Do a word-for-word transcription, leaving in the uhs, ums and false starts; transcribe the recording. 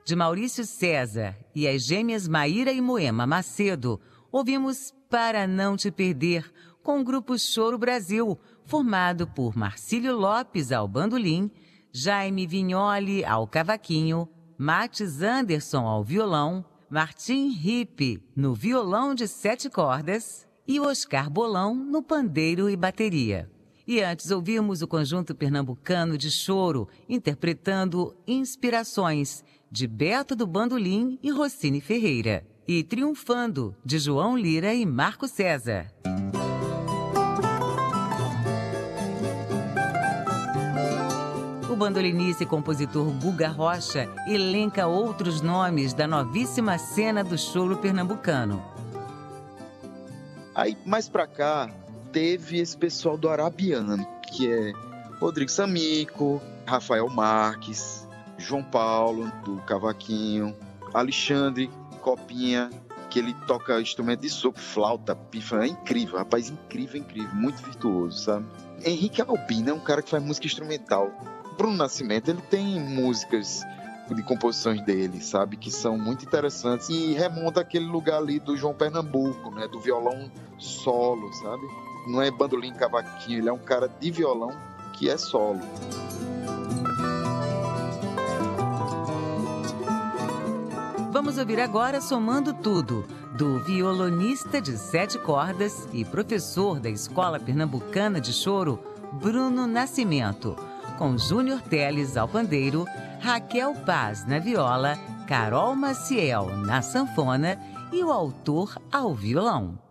de Maurício César e as gêmeas Maíra e Moema Macedo, ouvimos Para Não Te Perder, com o grupo Choro Brasil, formado por Marcílio Lopes ao bandolim, Jaime Vignoli ao cavaquinho, Matis Anderson ao violão, Martim Ripe no violão de sete cordas e Oscar Bolão no pandeiro e bateria. E antes ouvimos o conjunto pernambucano de choro interpretando Inspirações, de Beto do Bandolim e Rossini Ferreira. E Triunfando, de João Lira e Marco César. O bandolinista e compositor Guga Rocha elenca outros nomes da novíssima cena do choro pernambucano. Aí, mais pra cá, teve esse pessoal do Arabiano, que é Rodrigo Samico, Rafael Marques, João Paulo, do cavaquinho, Alexandre Copinha, que ele toca instrumento de sopro, flauta, pífano, é incrível, rapaz, incrível, incrível, muito virtuoso, sabe? Henrique Albino é um cara que faz música instrumental. Bruno Nascimento, ele tem músicas de composições dele, sabe, que são muito interessantes e remonta aquele lugar ali do João Pernambuco, né, do violão solo, sabe? Não é bandolim, cavaquinho, ele é um cara de violão que é solo. Vamos ouvir agora Somando Tudo, do violonista de sete cordas e professor da Escola Pernambucana de Choro, Bruno Nascimento, com Júnior Teles ao pandeiro, Raquel Paz na viola, Carol Maciel na sanfona e o autor ao violão.